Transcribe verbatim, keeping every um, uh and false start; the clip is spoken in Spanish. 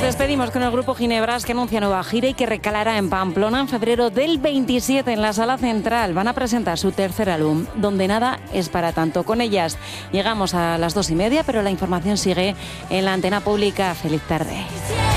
despedimos con el grupo Ginebras, que anuncia nueva gira y que recalará en Pamplona en febrero del veintisiete en la Sala Central. Van a presentar su tercer álbum, Donde nada es para tanto. Con ellas llegamos a las dos y media, pero la información sigue en la antena pública. Feliz tarde.